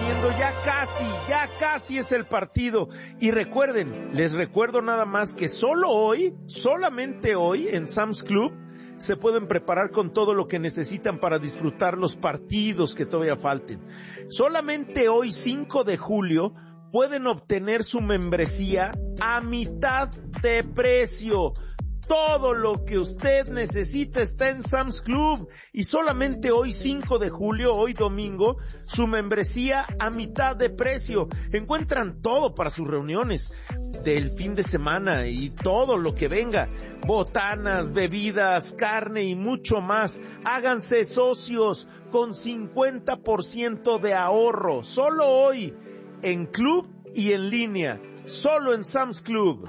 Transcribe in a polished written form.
poniendo, ya casi es el partido. Y recuerden, les recuerdo nada más que solamente hoy en Sam's Club se pueden preparar con todo lo que necesitan para disfrutar los partidos que todavía falten. Solamente hoy, 5 de julio, pueden obtener su membresía a mitad de precio. Todo lo que usted necesita está en Sam's Club y solamente hoy 5 de julio, hoy domingo, su membresía a mitad de precio. Encuentran todo para sus reuniones del fin de semana y todo lo que venga. Botanas, bebidas, carne y mucho más. Háganse socios con 50% de ahorro. Solo hoy en Club y en línea. Solo en Sam's Club.